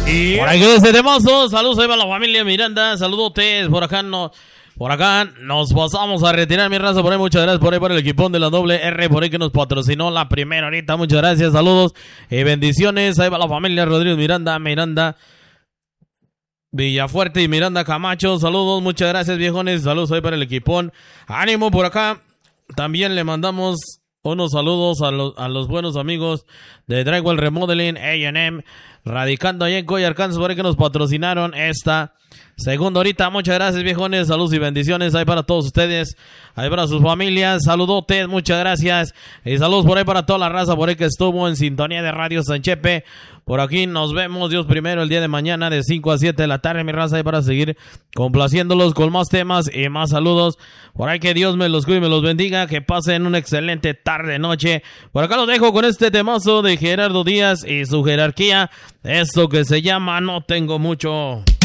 Por aquí desde Temazo, saludos ahí para la familia Miranda, saludotes, por acá nos pasamos a retirar, mi raza, por ahí muchas gracias por ahí por el equipón de la doble R, por ahí que nos patrocinó la primera ahorita, muchas gracias, saludos y bendiciones, ahí para la familia Rodríguez Miranda, Villafuerte y Miranda Camacho, saludos, muchas gracias viejones, saludos ahí para el equipón, ánimo por acá, también le mandamos unos saludos a los buenos amigos de Drywall Remodeling, A&M, radicando allá en Coy, Arkansas, por ahí que nos patrocinaron esta segunda horita. Muchas gracias viejones, saludos y bendiciones ahí para todos ustedes, ahí para sus familias, saludotes, muchas gracias y saludos por ahí para toda la raza por ahí que estuvo en sintonía de Radio Sanchepe. Por aquí nos vemos, Dios primero, el día de mañana de 5 a 7 de la tarde, mi raza, ahí para seguir complaciéndolos con más temas y más saludos. Por ahí que Dios me los cuide y me los bendiga, que pasen una excelente tarde, noche. Por acá los dejo con este temazo de Gerardo Díaz y su jerarquía, esto que se llama No Tengo Mucho.